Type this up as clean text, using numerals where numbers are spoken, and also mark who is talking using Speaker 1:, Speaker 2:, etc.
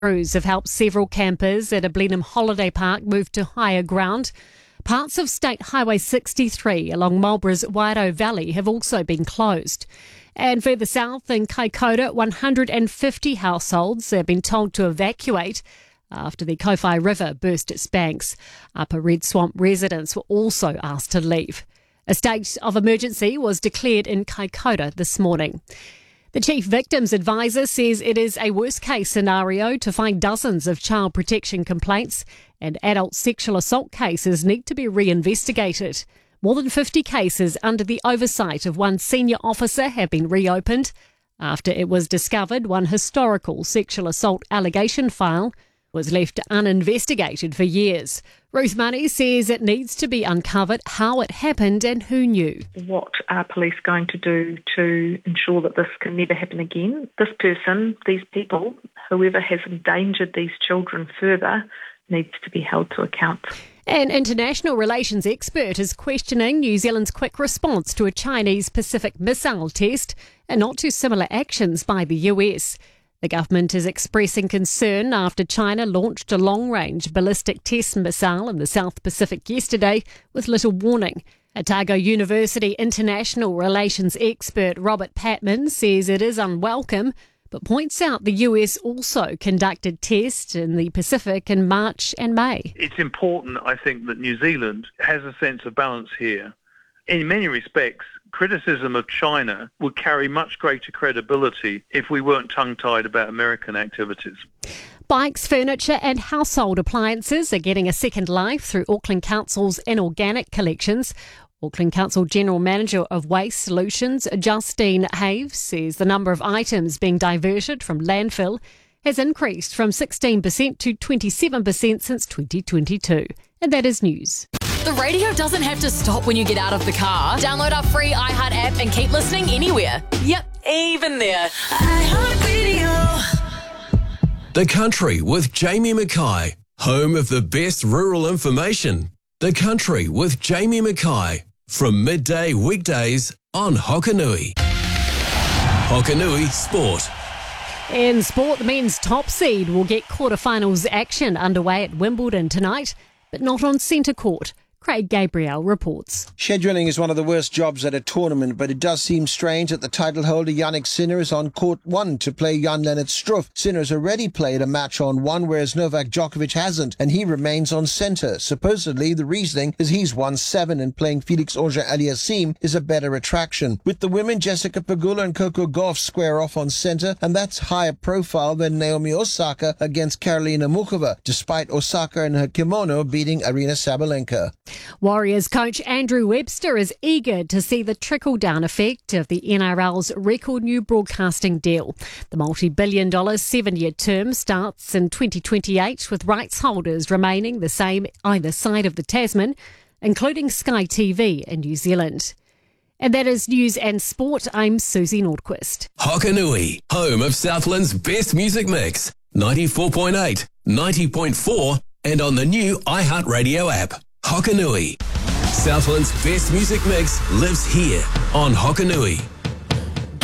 Speaker 1: Crews have helped several campers at a Blenheim holiday park move to higher ground. Parts of State Highway 63 along Marlborough's Wairau Valley have also been closed. And further south in Kaikoura, 150 households have been told to evacuate after the Kowhai River burst its banks. Upper Red Swamp residents were also asked to leave. A state of emergency was declared in Kaikoura this morning. The Chief Victims Advisor says it is a worst-case scenario to find dozens of child protection complaints, and adult sexual assault cases need to be reinvestigated. More than 50 cases under the oversight of one senior officer have been reopened after it was discovered one historical sexual assault allegation file was left uninvestigated for years. Ruth Money says it needs to be uncovered how it happened and who knew.
Speaker 2: What are police going to do to ensure that this can never happen again? This person, these people, whoever has endangered these children further, needs to be held to account.
Speaker 1: An international relations expert is questioning New Zealand's quick response to a Chinese Pacific missile test and not to similar actions by the US. The government is expressing concern after China launched a long-range ballistic test missile in the South Pacific yesterday with little warning. Otago University international relations expert Robert Patman says it is unwelcome, but points out the US also conducted tests in the Pacific in March and May.
Speaker 3: It's important, I think, that New Zealand has a sense of balance here. In many respects, criticism of China would carry much greater credibility if we weren't tongue-tied about American activities.
Speaker 1: Bikes, furniture and household appliances are getting a second life through Auckland Council's inorganic collections. Auckland Council General Manager of Waste Solutions, Justine Have, says the number of items being diverted from landfill has increased from 16% to 27% since 2022. And that is news.
Speaker 4: The radio doesn't have to stop when you get out of the car. Download our free iHeart app and keep listening anywhere. Yep, even there. iHeartRadio.
Speaker 5: The Country with Jamie Mackay, home of the best rural information. The Country with Jamie Mackay, from midday weekdays on Hokanui. Hokanui Sport.
Speaker 1: In sport, the men's top seed will get quarterfinals action underway at Wimbledon tonight, but not on centre court. Craig Gabriel reports.
Speaker 6: Scheduling is one of the worst jobs at a tournament, but it does seem strange that the title holder Jannik Sinner is on court 1 to play Jan-Lennard Struff. Sinner has already played a match on 1, whereas Novak Djokovic hasn't, and he remains on centre. Supposedly, the reasoning is he's won 7 and playing Felix Auger-Aliassime is a better attraction. With the women, Jessica Pegula and Coco Gauff square off on centre, and that's higher profile than Naomi Osaka against Karolina Muchova, despite Osaka in her kimono beating Aryna Sabalenka.
Speaker 1: Warriors coach Andrew Webster is eager to see the trickle-down effect of the NRL's record new broadcasting deal. The multi-billion-dollar 7-year term starts in 2028, with rights holders remaining the same either side of the Tasman, including Sky TV in New Zealand. And that is News and Sport. I'm Susie Nordquist.
Speaker 5: Hokanui, home of Southland's best music mix. 94.8, 90.4 and on the new iHeartRadio app. Hokanui. Southland's best music mix lives here on Hokanui.